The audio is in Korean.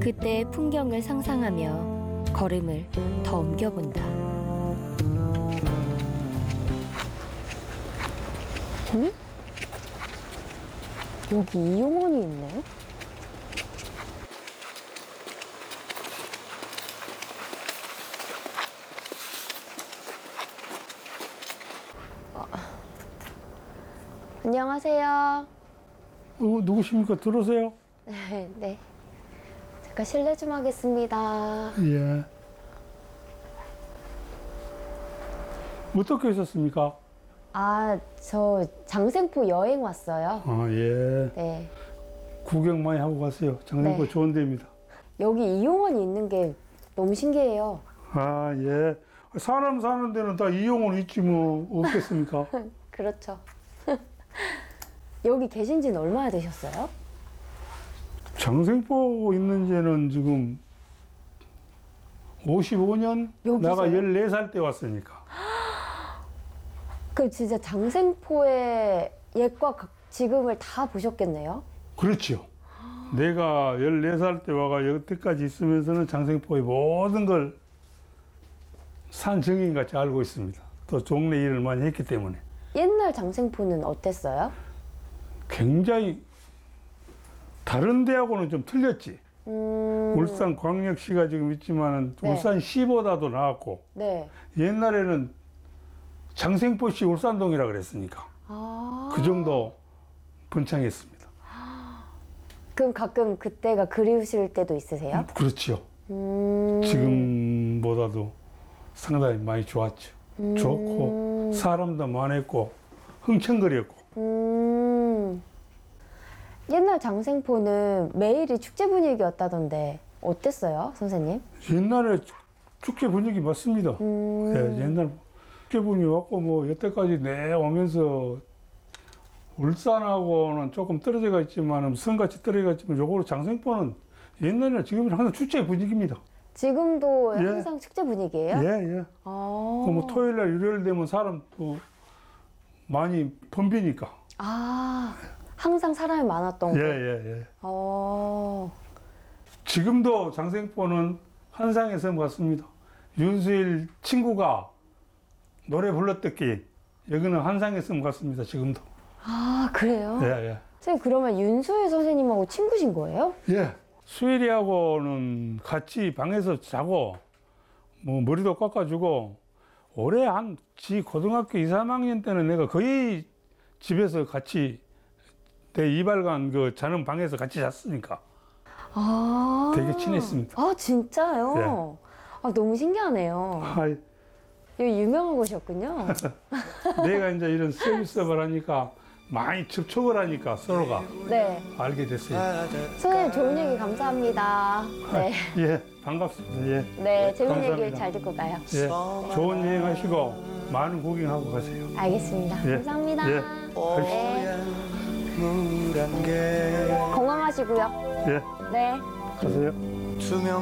그때의 풍경을 상상하며 걸음을 더 옮겨본다. 응? 여기 이용원이 있네? 안녕하세요. 누구십니까? 들어오세요. 네. 잠깐 실례 좀 하겠습니다. 예. 어떻게 오셨습니까? 아, 저 장생포 여행 왔어요. 아, 예. 네. 구경 많이 하고 가세요. 장생포 네. 좋은 데입니다. 여기 이용원이 있는 게 너무 신기해요. 아, 예. 사람 사는 데는 다 이용원 있지 뭐 없겠습니까? 그렇죠. 여기 계신 지는 얼마나 되셨어요? 장생포 있는 지는 지금 55년? 여기서요? 내가 14살 때 왔으니까. 그럼 진짜 장생포의 옛과 지금을 다 보셨겠네요? 그렇죠. 내가 14살 때 와가 여태까지 있으면서는 장생포의 모든 걸 산증인같이 알고 있습니다. 또 종래 일을 많이 했기 때문에. 옛날 장생포는 어땠어요? 굉장히 다른 데하고는 좀 틀렸지. 울산광역시가 지금 있지만은 네. 울산시보다도 나았고 네. 옛날에는 장생포시 울산동이라 그랬으니까 아. 그 정도 번창했습니다. 그럼 가끔 그때가 그리우실 때도 있으세요? 그렇지요. 지금보다도 상당히 많이 좋았죠. 좋고 사람도 많았고 흥청거렸고. 옛날 장생포는 매일이 축제 분위기였다던데 어땠어요, 선생님? 옛날에 축제 분위기 맞습니다. 예, 옛날 축제 분위기 왔고 뭐 여태까지 내 오면서 울산하고는 조금 떨어져가 있지만 성같이 떨어져가 있지만 요거로 장생포는 옛날이나 지금이랑 항상 축제 분위기입니다. 지금도 예. 항상 축제 분위기예요? 예, 예. 아. 뭐 토요일날 일요일 되면 사람 또 많이 붐비니까. 아, 항상 사람이 많았던 예, 곳. 예, 예. 지금도 장생포는 한상의 섬 같습니다. 윤수일 친구가 노래 불렀던 여기는 한상의 섬 같습니다. 지금도. 아, 그래요? 예, 예. 선생님, 그러면 윤수일 선생님하고 친구신 거예요? 예. 수일이하고는 같이 방에서 자고, 뭐, 머리도 깎아주고, 올해 지 고등학교 2, 3학년 때는 내가 거의 집에서 같이, 내 이발관 자는 방에서 같이 잤으니까. 아. 되게 친했습니다. 아, 진짜요? 예. 아, 너무 신기하네요. 아이, 여기 유명한 곳이었군요. 내가 이제 이런 서비스업을 하니까 많이 접촉을 하니까 서로가 네. 알게 됐어요. 선생님, 좋은 얘기 감사합니다. 네. 예, 반갑습니다. 예. 네, 재밌는 감사합니다. 얘기 잘 듣고 가요. 예, 좋은 여행 하시고 많은 구경하고 가세요. 알겠습니다. 예. 감사합니다. 예. 네. 건강하시고요. 예, 네. 가세요. 투명